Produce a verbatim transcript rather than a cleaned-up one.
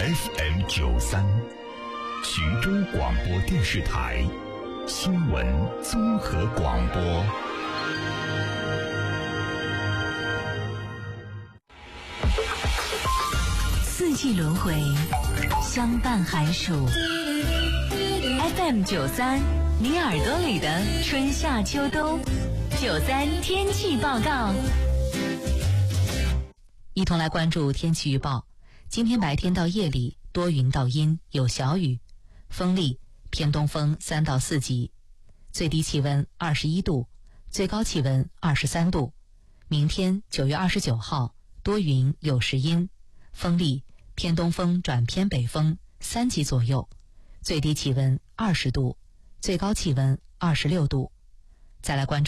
F M 九三，徐州广播电视台新闻综合广播。 四季轮回，相伴寒暑。F M 九三，你耳朵里的春夏秋冬。九三天气报告，一同来关注天气预报。今天白天到夜里多云到阴，有小雨，风力偏东风三到四级，最低气温二十一度，最高气温二十三度。明天九月二十九号多云有时阴，风力偏东风转偏北风三级左右，最低气温二十度，最高气温二十六度。再来关注